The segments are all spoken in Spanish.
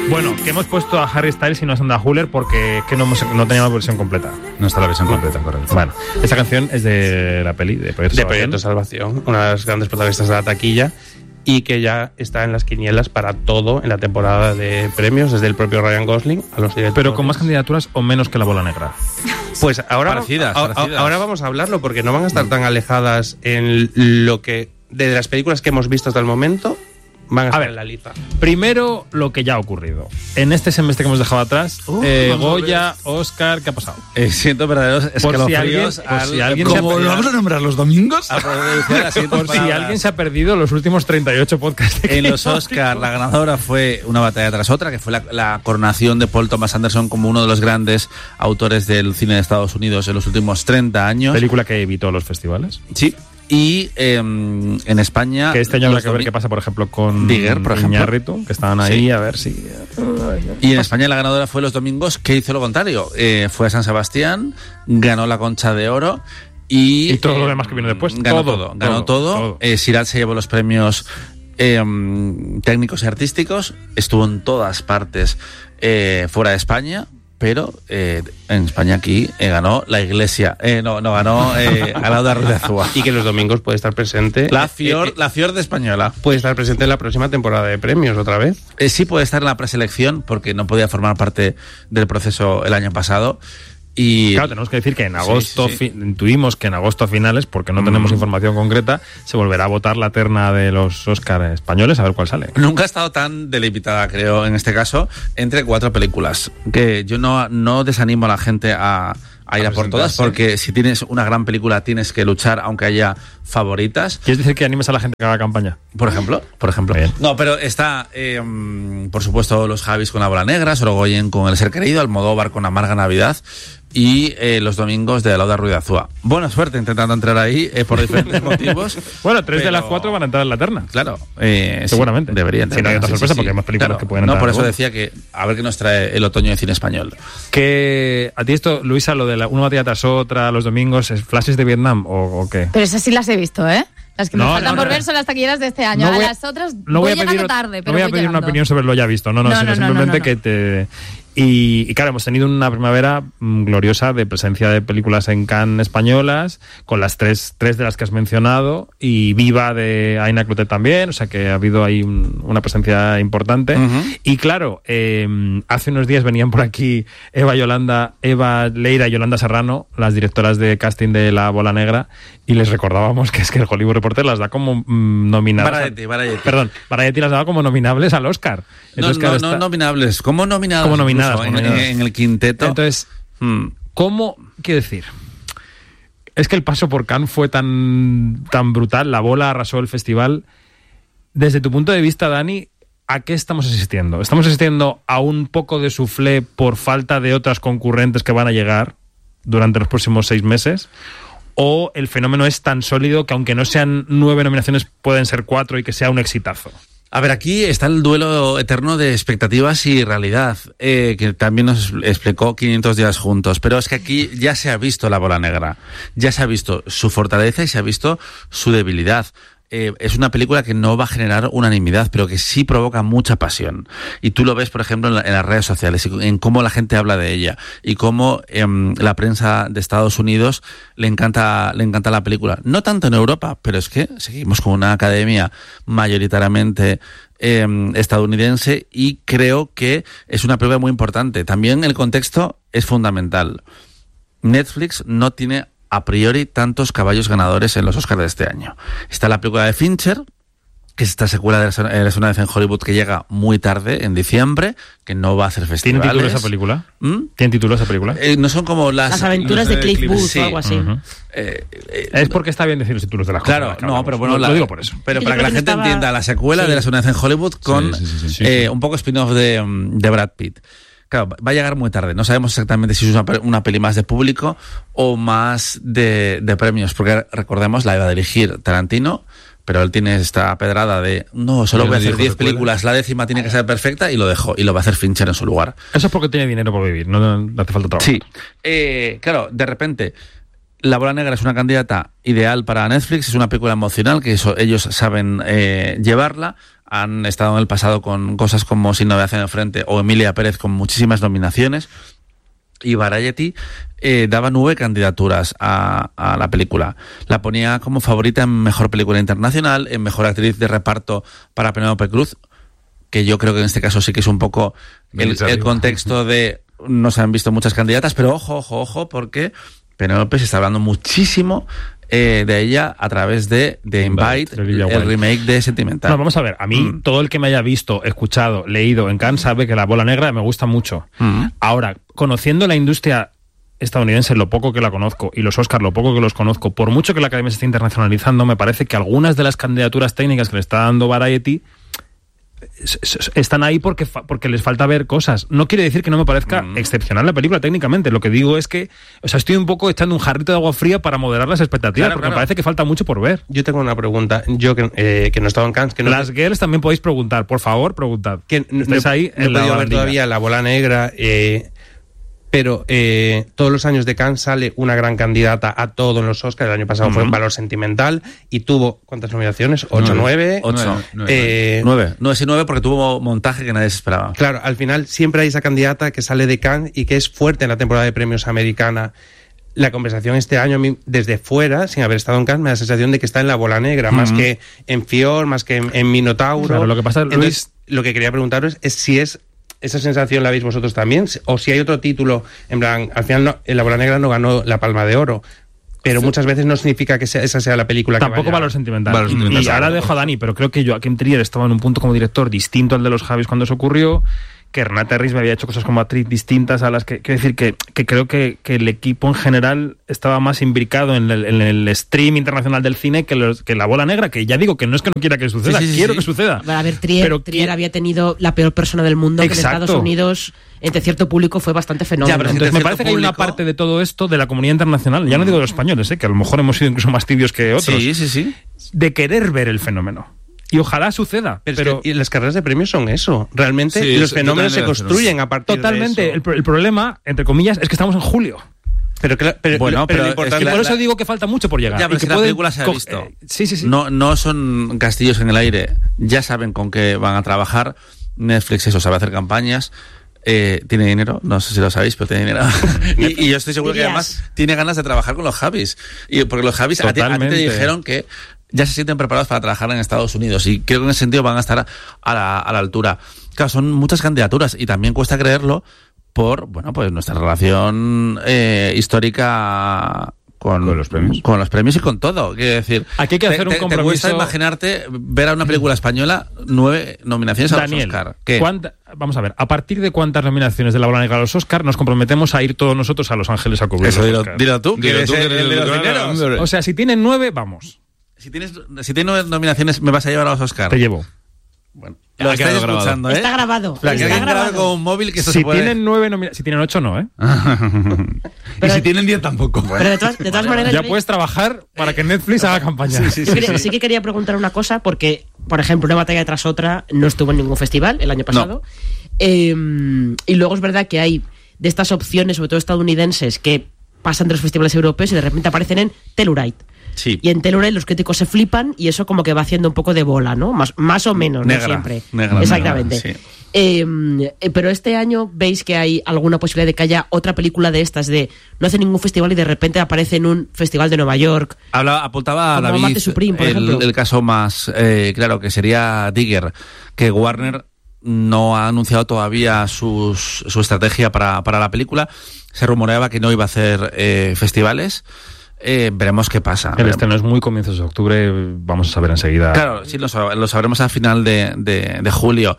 Bueno, que hemos puesto a Harry Styles y no a Sandra Hüller porque es que no teníamos versión completa. No está la versión completa, correcto. Bueno, esta canción es de la peli de Proyecto Salvación, una de las grandes protagonistas de la taquilla, y que ya está en las quinielas para todo en la temporada de premios, desde el propio Ryan Gosling a los directores. Pero con más candidaturas o menos que La Bola Negra. Pues ahora, parecidas. Ahora vamos a hablarlo, porque no van a estar tan alejadas en lo que de las películas que hemos visto hasta el momento. Van a estar en la lista. Primero, lo que ya ha ocurrido. En este semestre que hemos dejado atrás, Goya, Oscar, ¿qué ha pasado? Siento verdaderos escalofríos. ¿Cómo lo vamos a nombrar los domingos? Por si alguien se ha perdido los últimos 38 podcasts. En los Oscar, la ganadora fue una batalla tras otra, que fue la coronación de Paul Thomas Anderson como uno de los grandes autores del cine de Estados Unidos en los últimos 30 años. ¿Película que evitó los festivales? Sí. Y en España... Que este año habrá que ver qué pasa, por ejemplo, con Digger, por ejemplo. Iñárritu, que estaban ahí, sí. A ver si... Y en España la ganadora fue Los Domingos, que hizo lo contrario. Fue a San Sebastián, ganó la Concha de Oro y todo lo demás que vino después. Ganó todo. Sirat se llevó los premios técnicos y artísticos, estuvo en todas partes fuera de España. Pero en España aquí ganó la Iglesia. Ganó Alauda Ruiz de Azúa. Y que Los Domingos puede estar presente. La Fior de Española. Puede estar presente en la próxima temporada de premios otra vez. Sí puede estar en la preselección, porque no podía formar parte del proceso el año pasado. Y claro, tenemos que decir que en agosto, intuimos que en agosto a finales, porque no tenemos información concreta, se volverá a votar la terna de los Oscar españoles, a ver cuál sale. Nunca ha estado tan delimitada, creo, en este caso, entre 4 películas. Que yo no desanimo a la gente a ir a por todas, porque si tienes una gran película tienes que luchar, aunque haya favoritas. ¿Quieres decir que animes a la gente que haga campaña? Por ejemplo. Bien. No, pero está, por supuesto, los Javis con La Bola Negra, Sorogoyen con El Ser Querido, Almodóvar con Amarga Navidad y Los Domingos de Alauda Ruiz de Azúa. Buena suerte intentando entrar ahí por diferentes motivos. Bueno, 3 de las 4 van a entrar en la terna. Claro. Seguramente. Deberían. Si no hay otra sorpresa, porque hay más películas que pueden entrar. No, por eso decía que a ver qué nos trae el otoño de cine español. Que a ti esto, Luisa, lo de una batalla tras otra, Los Domingos, ¿es flashes de Vietnam o qué? Pero esas sí las he visto, ¿eh? Las que me faltan por ver son las taquilleras de este año. A las otras voy llegando tarde, pero no voy a pedir una opinión sobre lo ya visto. No, simplemente que te... Y claro, hemos tenido una primavera gloriosa de presencia de películas en Cannes españolas, con las tres de las que has mencionado, y Viva de Aina Clotet también, o sea que ha habido ahí una presencia importante. Y claro, hace unos días venían por aquí Eva Leira y Yolanda Serrano, las directoras de casting de La Bola Negra, y les recordábamos que es que el Hollywood Reporter las da como nominadas. Variety las daba como nominables al Oscar. Entonces, no nominables, como nominadas. En el quinteto. Entonces, ¿cómo? Quiero decir, es que el paso por Cannes fue tan brutal, La Bola arrasó el festival. Desde tu punto de vista, Dani, ¿a qué estamos asistiendo? ¿Estamos asistiendo a un poco de soufflé por falta de otras concurrentes que van a llegar durante los próximos 6 meses? ¿O el fenómeno es tan sólido que aunque no sean 9 nominaciones pueden ser 4 y que sea un exitazo? A ver, aquí está el duelo eterno de expectativas y realidad, que también nos explicó 500 días juntos. Pero es que aquí ya se ha visto La Bola Negra, ya se ha visto su fortaleza y se ha visto su debilidad. Es una película que no va a generar unanimidad, pero que sí provoca mucha pasión. Y tú lo ves, por ejemplo, en las redes sociales, en cómo la gente habla de ella y cómo la prensa de Estados Unidos le encanta la película. No tanto en Europa, pero es que seguimos con una academia mayoritariamente estadounidense, y creo que es una película muy importante. También el contexto es fundamental. Netflix no tiene a priori tantos caballos ganadores en los Oscars de este año. Está la película de Fincher, que es esta secuela de Eres una vez en Hollywood, que llega muy tarde, en diciembre, que no va a hacer festivales. ¿Tiene título esa película? ¿Tiene título esa película? No son como las aventuras de Cliff Booth o algo así. Es porque está bien decir los títulos de las cosas. Claro, pero bueno, lo digo por eso. Pero para que la gente entienda, la secuela de Eres una vez en Hollywood con un poco spin-off de Brad Pitt. Claro, va a llegar muy tarde. No sabemos exactamente si es una peli más de público o más de premios, porque recordemos, la iba a dirigir Tarantino, pero él tiene esta pedrada de no, solo voy a hacer 10 películas, la 10ª tiene que ser perfecta, y lo dejó, y lo va a hacer Fincher en su lugar. Eso es porque tiene dinero por vivir, no hace falta trabajo. Sí, claro, de repente La Bola Negra es una candidata ideal para Netflix, es una película emocional que ellos saben llevarla. han estado en el pasado con cosas como Sin novedad en el frente o Emilia Pérez con muchísimas nominaciones. Y Variety daba 9 candidaturas a la película. La ponía como favorita en Mejor Película Internacional, en Mejor Actriz de Reparto para Penélope Cruz, que yo creo que en este caso sí que es un poco el contexto de no se han visto muchas candidatas, pero ojo, porque Penélope se está hablando muchísimo de ella a través de Invite, el remake de Sentimental. No, vamos a ver, a mí todo el que me haya visto, escuchado, leído en Cannes sabe que La Bola Negra me gusta mucho. Ahora, conociendo la industria estadounidense, lo poco que la conozco, y los Oscars, lo poco que los conozco, por mucho que la Academia se esté internacionalizando, me parece que algunas de las candidaturas técnicas que le está dando Variety están ahí porque les falta ver cosas. No quiere decir que no me parezca excepcional la película técnicamente. Lo que digo es que, estoy un poco echando un jarrito de agua fría para moderar las expectativas, porque me parece que falta mucho por ver. Yo tengo una pregunta. Yo que no he estado en Cannes... Las girls también podéis preguntar, por favor, preguntad. Que estáis ahí en la ver todavía La Bola Negra... pero todos los años de Cannes sale una gran candidata a todo en los Oscars. El año pasado fue en Valor Sentimental y tuvo, ¿cuántas nominaciones? 8, 9. 9 porque tuvo montaje que nadie se esperaba. Claro, al final siempre hay esa candidata que sale de Cannes y que es fuerte en la temporada de premios americana. La conversación este año, a mí, desde fuera, sin haber estado en Cannes, me da la sensación de que está en La Bola Negra, más que en Fior, más que en Minotauro. Claro, lo que pasa, Luis... Entonces, lo que quería preguntaros es si es... ¿Esa sensación la veis vosotros también? O si hay otro título, en plan, al final La Bola Negra no ganó la Palma de Oro, pero muchas veces no significa que esa sea la película tampoco que vaya... Valor Sentimental. Y ahora dejo a Dani, pero creo que Joaquim Trier estaba en un punto como director distinto al de los Javis cuando eso ocurrió, que Renate Riz me había hecho cosas como actriz distintas a las que... Quiero decir que creo que el equipo en general estaba más imbricado en el stream internacional del cine que La Bola Negra, que ya digo que no es que no quiera que suceda, quiero que suceda. A ver, Trier había tenido la peor persona del mundo, que en Estados Unidos, entre cierto público, fue bastante fenómeno. Pero entonces me parece que hay una parte de todo esto de la comunidad internacional, ya no digo de los españoles, que a lo mejor hemos sido incluso más tibios que otros, de querer ver el fenómeno. Y ojalá suceda. Pero y las carreras de premios son eso. Realmente los fenómenos se construyen a partir totalmente de eso. El problema, entre comillas, es que estamos en julio. Pero lo importante... por eso digo que falta mucho por llegar. Ya, pero y que la película se ha visto. Sí. No son castillos en el aire. Ya saben con qué van a trabajar. Netflix sabe hacer campañas. Tiene dinero, no sé si lo sabéis, pero tiene dinero. y yo estoy seguro que además tiene ganas de trabajar con los Javis. Porque los Javis a ti te dijeron que ya se sienten preparados para trabajar en Estados Unidos, y creo que en ese sentido van a estar a la altura. Claro, son muchas candidaturas y también cuesta creerlo por, pues nuestra relación histórica con los premios y con todo. Quiero decir, aquí hay que hacer un compromiso. ¿Te cuesta imaginarte ver a una película española 9 nominaciones a los Oscar? Vamos a ver, ¿a partir de cuántas nominaciones de La Bola Negra a los Oscar nos comprometemos a ir todos nosotros a Los Ángeles a cubrir? Eso dilo tú, que eres el de los dineros. O sea, si tienen 9, vamos. Si tienes 9 nominaciones, ¿me vas a llevar a los Oscar? Te llevo. Bueno, lo estáis escuchando, Está grabado. Que alguien grabe con un móvil que eso si se puede... tienen 9 nominaciones, si tienen 8 no, Y si tienen 10 tampoco. Pero de todas maneras... Ya puedes trabajar para que Netflix haga campaña. Sí que quería preguntar una cosa, porque, por ejemplo, Una batalla tras otra no estuvo en ningún festival el año pasado. Y luego es verdad que hay de estas opciones, sobre todo estadounidenses, que pasan de los festivales europeos y de repente aparecen en Telluride. Sí. Y en Telluride los críticos se flipan y eso como que va haciendo un poco de bola, ¿no? Más o menos, negra, no siempre. Negra, exactamente. Negra, sí. Pero este año veis que hay alguna posibilidad de que haya otra película de estas, de no hace ningún festival y de repente aparece en un festival de Nueva York. Apuntaba a David Supreme, por ejemplo. El caso más claro, que sería Digger, que Warner no ha anunciado todavía su estrategia para la película. Se rumoreaba que no iba a hacer festivales. Veremos qué pasa. El estreno es muy comienzos de octubre, vamos a saber enseguida. Claro, sí, lo sabremos a final de julio.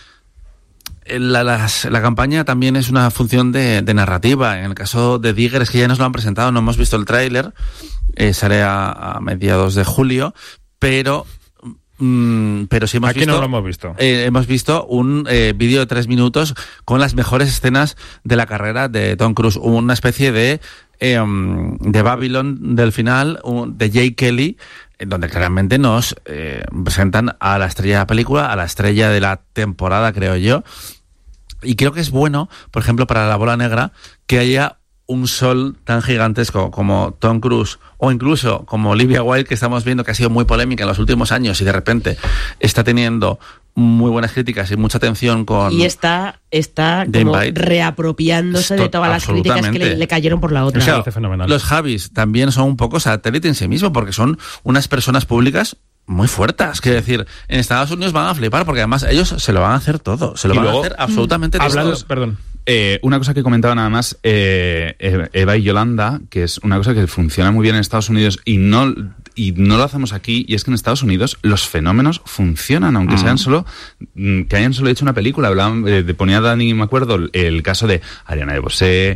La campaña también es una función de narrativa. En el caso de Digger es que ya nos lo han presentado, no hemos visto el tráiler, sale a mediados de julio, pero sí hemos Aquí visto... no lo hemos visto. Hemos visto un vídeo de 3 minutos con las mejores escenas de la carrera de Tom Cruise, una especie de Babylon del final, de Jake Kelly, donde claramente nos presentan a la estrella de la película, a la estrella de la temporada, creo yo. Y creo que es bueno, por ejemplo, para La Bola Negra, que haya un sol tan gigantesco como Tom Cruise, o incluso como Olivia Wilde, que estamos viendo que ha sido muy polémica en los últimos años y de repente está teniendo muy buenas críticas y mucha atención con... Y está como reapropiándose de todas las críticas que le cayeron por la otra. Claro, los Javis también son un poco satélite en sí mismo, porque son unas personas públicas muy fuertes. Quiero decir, en Estados Unidos van a flipar, porque además ellos se lo van a hacer todo. Se lo van a hacer absolutamente todo. Perdón. Una cosa que comentaba nada más Eva y Yolanda, que es una cosa que funciona muy bien en Estados Unidos y no lo hacemos aquí, y es que en Estados Unidos los fenómenos funcionan, aunque sean que hayan solo hecho una película. Ponía Dani, me acuerdo, el caso de Ariana DeBose,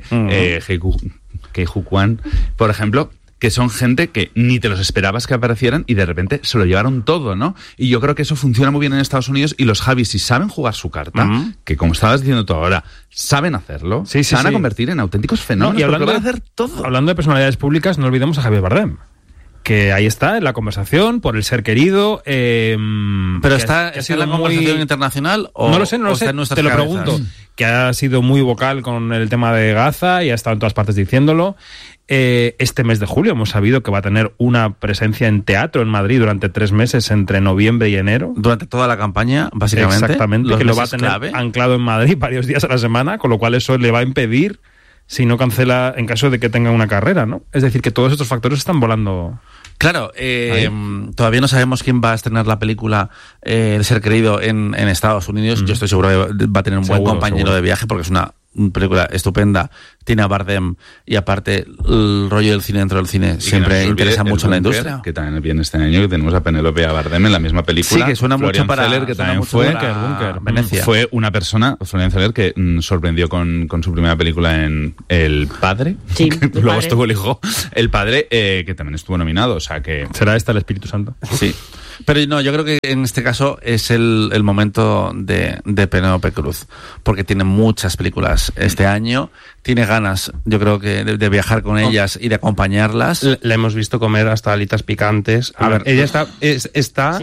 Kei-Hu Kwan, por ejemplo, que son gente que ni te los esperabas que aparecieran y de repente se lo llevaron todo, ¿no? Y yo creo que eso funciona muy bien en Estados Unidos, y los Javis, si saben jugar su carta, que como estabas diciendo tú ahora, saben hacerlo, se van a convertir en auténticos fenómenos, y hablando van a hacer todo. Hablando de personalidades públicas, no olvidemos a Javier Bardem, que ahí está en la conversación por el ser querido. ¿Pero está en la conversación internacional o no lo sé, te lo pregunto. Que ha sido muy vocal con el tema de Gaza y ha estado en todas partes diciéndolo. Este mes de julio hemos sabido que va a tener una presencia en teatro en Madrid durante 3 meses, entre noviembre y enero. Durante toda la campaña, básicamente. Exactamente, que lo va a tener anclado en Madrid varios días a la semana, con lo cual eso le va a impedir, si no cancela, en caso de que tenga una carrera, ¿no? Es decir, que todos estos factores están volando. Claro, todavía no sabemos quién va a estrenar la película El ser querido en Estados Unidos. Yo estoy seguro que va a tener un buen compañero de viaje, porque es una película estupenda. Tiene a Bardem, y aparte el rollo del cine dentro del cine siempre interesa mucho en la industria. Que también viene este año, que tenemos a Penélope y a Bardem en la misma película. Sí, que suena Florian mucho para Zeller, que también fue Bunker, Venecia. Fue una persona, Florian Zeller, que sorprendió con su primera película en El Padre. Sí, que luego estuvo el hijo. El Padre, que también estuvo nominado, o sea que... ¿Será esta el Espíritu Santo? Sí. Pero no, yo creo que en este caso es el momento de Penélope Cruz, porque tiene muchas películas este año, tiene ganas, yo creo que de viajar con ellas y de acompañarlas. La hemos visto comer hasta alitas picantes. A ver, ella está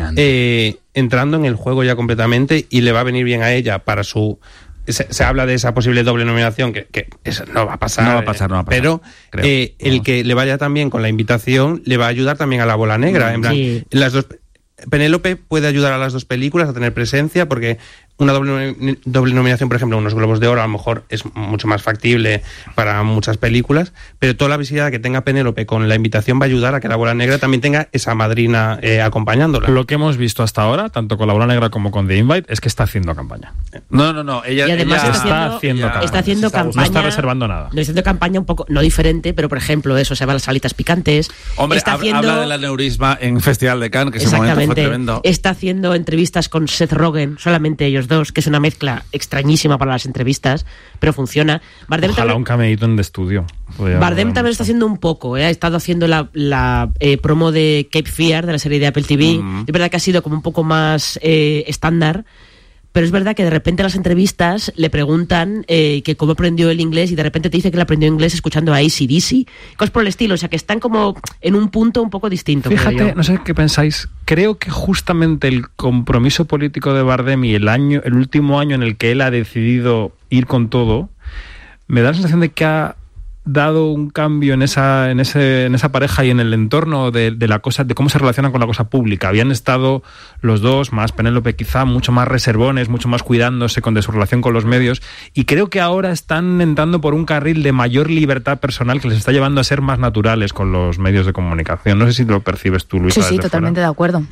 entrando en el juego ya completamente, y le va a venir bien a ella para su... Se habla de esa posible doble nominación, que eso no va a pasar. No va a pasar. Pero el que le vaya también con la invitación le va a ayudar también a La Bola Negra. En plan, las dos, Penélope puede ayudar a las dos películas a tener presencia, porque una doble nominación, por ejemplo, unos Globos de Oro, a lo mejor es mucho más factible para muchas películas, pero toda la visibilidad que tenga Penélope con la invitación va a ayudar a que La Bola Negra también tenga esa madrina acompañándola. Lo que hemos visto hasta ahora, tanto con La Bola Negra como con The Invite, es que está haciendo campaña. No. Ella está haciendo campaña. No está reservando nada. No está haciendo campaña un poco, no diferente, pero por ejemplo, eso, se va a las salitas picantes. Hombre, habla del aneurisma en Festival de Cannes, que ese momento fue tremendo. Está haciendo entrevistas con Seth Rogen, solamente ellos dos, que es una mezcla extrañísima para las entrevistas, pero funciona. Bardem Ojalá también, un cameíto en de estudio. Bardem también está haciendo un poco, ha estado haciendo la promo de Cape Fear, de la serie de Apple TV. Es verdad que ha sido como un poco más estándar, pero es verdad que de repente en las entrevistas le preguntan que cómo aprendió el inglés, y de repente te dice que le aprendió inglés escuchando a AC/DC, cosas por el estilo, o sea que están como en un punto un poco distinto. Fíjate, no sé qué pensáis, creo que justamente el compromiso político de Bardem y el último año en el que él ha decidido ir con todo, me da la sensación de que ha dado un cambio en esa pareja y en el entorno de la cosa, de cómo se relacionan con la cosa pública. Habían estado los dos, más Penélope quizá, mucho más reservones, mucho más cuidándose de su relación con los medios, y creo que ahora están entrando por un carril de mayor libertad personal que les está llevando a ser más naturales con los medios de comunicación. No sé si lo percibes tú, Luisa. Sí, totalmente de acuerdo.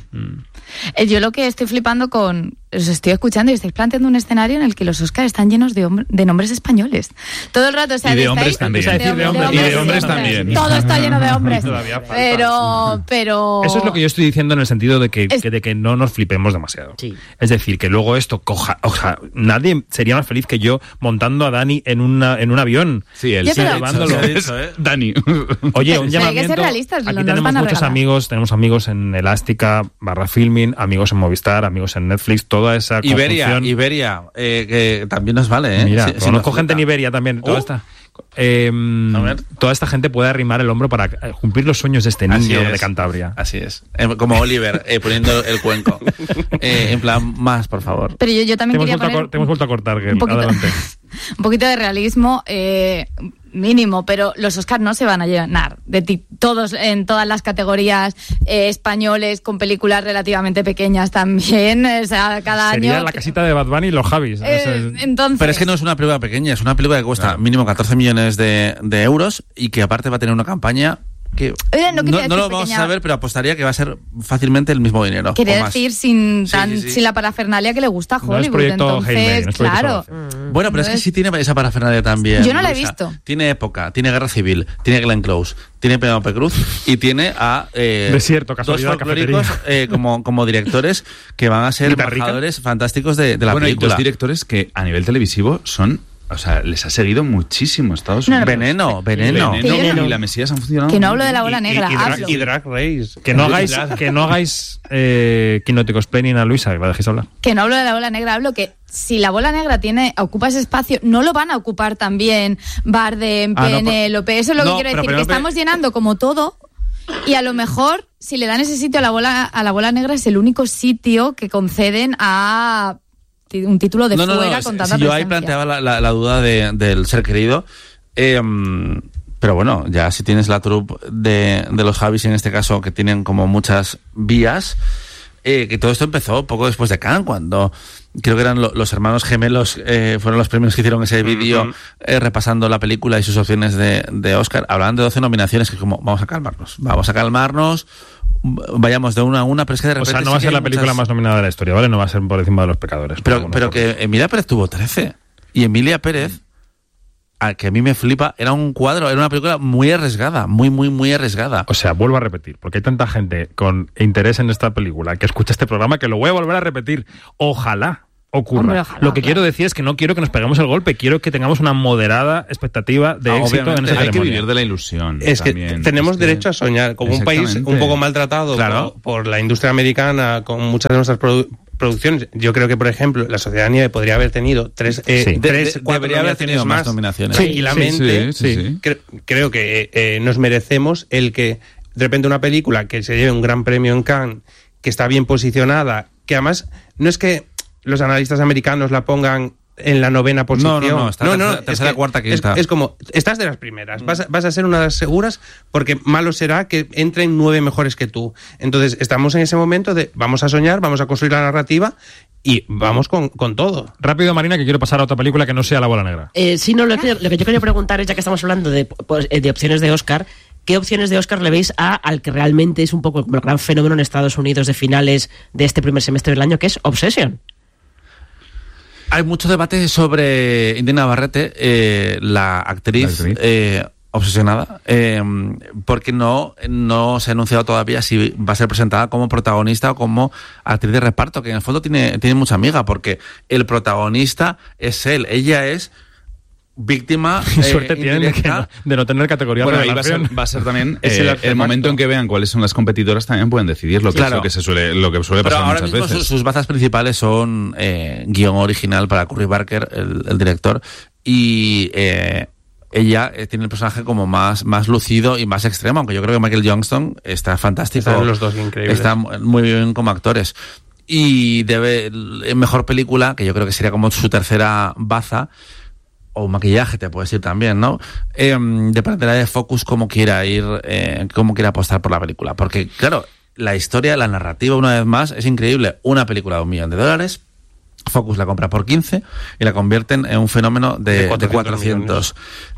Yo lo que estoy flipando os estoy escuchando y estáis planteando un escenario en el que los Oscars están llenos de nombres españoles. Todo el rato, o sea, y de hombres también. Y de hombres también. Todo está lleno de hombres. Pero eso es lo que yo estoy diciendo, en el sentido de que no nos flipemos demasiado. Sí. Es decir, que luego esto coja, o sea, nadie sería más feliz que yo montando a Dani en un avión. Sí, él llevándolo. Dani. Oye, un llamamiento. Hay que ser realistas. Aquí tenemos muchos amigos, tenemos amigos en Elástica, /Filming, amigos en Movistar, amigos en Netflix, toda esa conjunción. Iberia, que también nos vale, ¿eh? Mira, conozco gente en Iberia también, toda esta gente puede arrimar el hombro para cumplir los sueños de este niño de Cantabria. Así es. Como Oliver, poniendo el cuenco. En plan, más, por favor. Pero yo también te hemos vuelto a cortar, que adelante. Un poquito de realismo. mínimo, pero los Oscars no se van a llenar todos en todas las categorías españoles con películas relativamente pequeñas también, o sea, cada Sería año... la casita de Bad Bunny y los Javis. Entonces... Pero es que no es una película pequeña, es una película que cuesta mínimo 14 millones de euros y que aparte va a tener una campaña que no lo vamos a saber, pero apostaría que va a ser fácilmente el mismo dinero. Quería decir sin la parafernalia que le gusta a Hollywood. No es proyecto entonces, Hail Mary, claro. Bueno, pero es que sí tiene esa parafernalia también. Yo no la he Luisa. visto. Tiene época, tiene Guerra Civil, tiene Glenn Close, tiene Penélope Cruz y tiene a Desierto, dos casualidad, folclóricos como directores que van a ser embajadores fantásticos de la película. Y dos directores que a nivel televisivo son... O sea, les ha seguido muchísimo Estados Unidos. Veneno. Y La Mesías han funcionado. Que no hablo de la bola negra, hablo. Y Drag Race. Que no hagáis quinóticos planning a Luisa, que la dejéis hablar. Que no hablo de la bola negra, hablo que si la bola negra ocupa ese espacio, no lo van a ocupar también Bardem, Penélope. Eso es lo que quiero decir, que estamos llenando como todo. Y a lo mejor, si le dan ese sitio a la bola negra, es el único sitio que conceden a un título de fuera con tanta presencia. Yo ahí planteaba la duda del ser querido, pero bueno, ya si tienes la troupe de los Javis, en este caso, que tienen como muchas vías, que todo esto empezó poco después de Cannes, cuando creo que eran los hermanos gemelos, fueron los premios que hicieron ese vídeo repasando la película y sus opciones de Oscar. Hablaban de 12 nominaciones, que como, vamos a calmarnos, vayamos de una a una, pero es que de repente... O sea, no va a ser la película más nominada de la historia, ¿vale? No va a ser por encima de Los Pecadores. Pero que Emilia Pérez tuvo 13. Y Emilia Pérez, que a mí me flipa, era un cuadro, era una película muy arriesgada, muy arriesgada. O sea, vuelvo a repetir, porque hay tanta gente con interés en esta película que escucha este programa que lo voy a volver a repetir. Ojalá ocurra. Hombre, ojalá, lo que quiero decir es que no quiero que nos peguemos el golpe, quiero que tengamos una moderada expectativa de éxito en esa hay ceremonia. que vivir de la ilusión. Es también. que tenemos derecho a soñar, como un país un poco maltratado por la industria americana, con muchas de nuestras producciones. Yo creo que, por ejemplo, La Sociedad de Nieve podría haber tenido cuatro debería haber tenido más nominaciones. Tranquilamente. Sí. Creo que nos merecemos el que de repente una película que se lleve un gran premio en Cannes, que está bien posicionada, que además no es que los analistas americanos la pongan en la 9ª posición. No, tercera, cuarta, quinta. Es como, estás de las primeras, vas a ser una de las seguras, porque malo será que entren 9 mejores que tú. Entonces, estamos en ese momento de vamos a soñar, vamos a construir la narrativa y vamos con todo. Rápido, Marina, que quiero pasar a otra película que no sea La Bola Negra. Lo que yo quería preguntar es, ya que estamos hablando de opciones de Oscar, ¿qué opciones de Oscar le veis al que realmente es un poco como el gran fenómeno en Estados Unidos de finales de este primer semestre del año, que es Obsession? Hay mucho debate sobre India Navarrete, la actriz obsesionada, porque no se ha anunciado todavía si va a ser presentada como protagonista o como actriz de reparto, que en el fondo tiene mucha amiga, porque el protagonista es él, ella es víctima suerte tienen de no tener categoría. Bueno, ahí va a ser también el momento en que vean cuáles son las competidoras, también pueden decidirlo, que claro, es lo que suele pasar muchas veces. Pero ahora mismo sus bazas principales son guión original para Curry Barker, el director, y ella tiene el personaje como más lucido y más extremo, aunque yo creo que Michael Johnston está fantástico. Están los dos increíbles. Está muy bien como actores. Y mejor película, que yo creo que sería como su tercera baza, o maquillaje, te puedo decir también, ¿no? Dependerá de Focus cómo quiera apostar por la película. Porque, claro, la historia, la narrativa, una vez más, es increíble. Una película de $1 millón, Focus la compra por 15 y la convierten en un fenómeno de 400.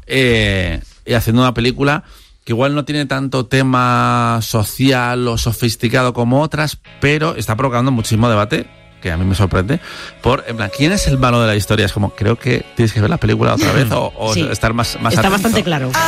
Y haciendo una película que igual no tiene tanto tema social o sofisticado como otras, pero está provocando muchísimo debate, que a mí me sorprende, en plan, ¿quién es el malo de la historia? Es como, creo que tienes que ver la película otra vez o sí, estar más está atento. bastante claro.